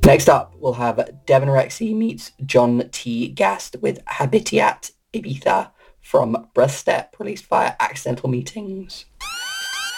Next up, we'll have Devon Rexy meets John T. Gast with Habitiat Ibiza from Breath Step, released via Accidental Meetings.